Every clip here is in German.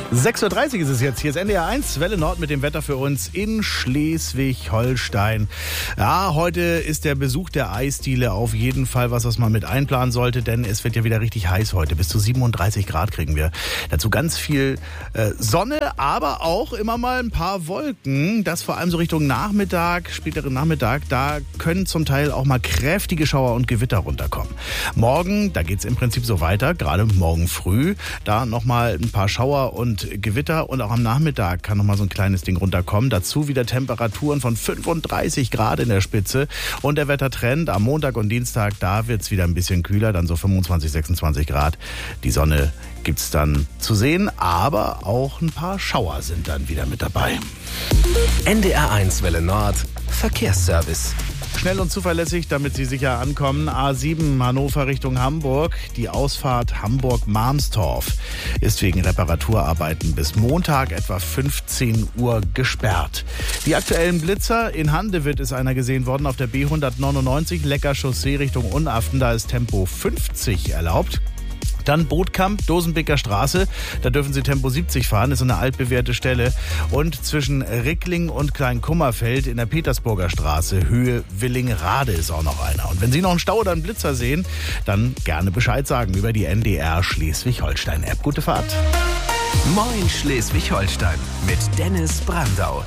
6.30 Uhr ist es jetzt. Hier ist NDR 1, Welle Nord mit dem Wetter für uns in Schleswig-Holstein. Ja, heute ist der Besuch der Eisdiele auf jeden Fall was man mit einplanen sollte, denn es wird ja wieder richtig heiß heute. Bis zu 37 Grad kriegen wir. Dazu ganz viel Sonne, aber auch immer mal ein paar Wolken. Das vor allem so Richtung Nachmittag, späteren Nachmittag. Da können zum Teil auch mal kräftige Schauer und Gewitter runterkommen. Morgen, da geht's im Prinzip so weiter, gerade morgen früh. Da nochmal ein paar Schauer und Gewitter und auch am Nachmittag kann nochmal so ein kleines Ding runterkommen. Dazu wieder Temperaturen von 35 Grad in der Spitze. Und der Wettertrend am Montag und Dienstag, da wird's wieder ein bisschen kühler, dann so 25, 26 Grad. Die Sonne gibt's dann zu sehen, aber auch ein paar Schauer sind dann wieder mit dabei. NDR 1 Welle Nord Verkehrsservice. Schnell und zuverlässig, damit Sie sicher ankommen. A7 Hannover Richtung Hamburg. Die Ausfahrt Hamburg-Marmstorf ist wegen Reparaturarbeiten bis Montag etwa 15 Uhr gesperrt. Die aktuellen Blitzer, in Handewitt ist einer gesehen worden auf der B199 Lecker Chaussee Richtung Unaften. Da ist Tempo 50 erlaubt. Dann Bootkamp, Dosenbeker Straße, da dürfen Sie Tempo 70 fahren, ist so eine altbewährte Stelle. Und zwischen Rickling und Kleinkummerfeld in der Petersburger Straße, Höhe Willing-Rade ist auch noch einer. Und wenn Sie noch einen Stau oder einen Blitzer sehen, dann gerne Bescheid sagen über die NDR Schleswig-Holstein-App. Gute Fahrt. Moin Schleswig-Holstein mit Dennis Brandau.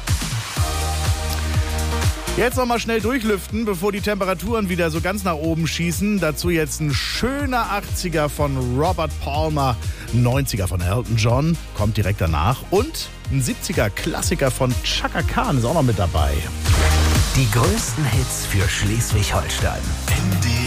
Jetzt noch mal schnell durchlüften, bevor die Temperaturen wieder so ganz nach oben schießen. Dazu jetzt ein schöner 80er von Robert Palmer, 90er von Elton John, kommt direkt danach. Und ein 70er Klassiker von Chaka Khan ist auch noch mit dabei. Die größten Hits für Schleswig-Holstein.